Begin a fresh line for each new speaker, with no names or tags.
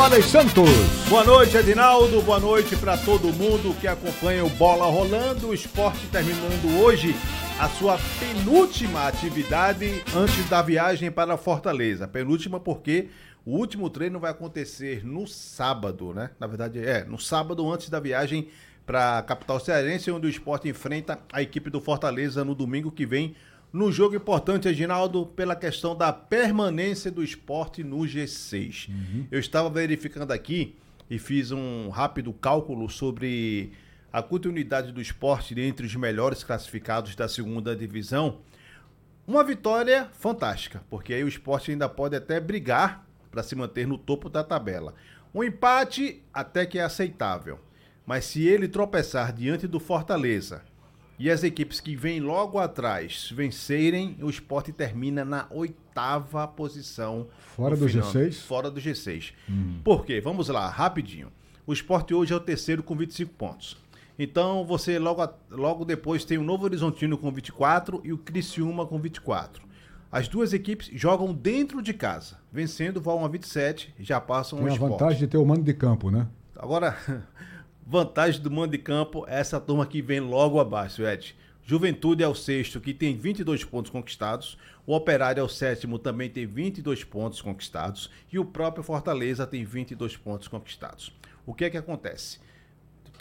Wallace Santos.
Boa noite, Edinaldo. Boa noite para todo mundo que acompanha o Bola Rolando. O Sport terminando hoje a sua penúltima atividade antes da viagem para Fortaleza. Penúltima porque o último treino vai acontecer no sábado, né? Na verdade, no sábado antes da viagem para a capital cearense, onde o Sport enfrenta a equipe do Fortaleza no domingo que vem, no jogo importante, Edinaldo, pela questão da permanência do Sport no G6. Eu estava verificando aqui e fiz um rápido cálculo sobre a continuidade do Sport entre os melhores classificados da segunda divisão. Uma vitória fantástica, porque aí o Sport ainda pode até brigar para se manter no topo da tabela. Um empate até que é aceitável, mas se ele tropeçar diante do Fortaleza e as equipes que vêm logo atrás vencerem, o Sport termina na 8ª posição.
Fora do G6?
Fora do G6. Por quê? Vamos lá, rapidinho. O Sport hoje é o terceiro com 25 pontos. Então você logo depois tem o Novo Horizontino com 24 e o Criciúma com 24. As duas equipes jogam dentro de casa. Vencendo, vão a 27, já passam o Sport.
Tem a vantagem de ter o mando de campo, né?
Agora, vantagem do mando de campo é essa turma que vem logo abaixo, Ed. Juventude é o sexto, que tem 22 pontos conquistados. O Operário é o sétimo, também tem 22 pontos conquistados. E o próprio Fortaleza tem 22 pontos conquistados. O que é que acontece?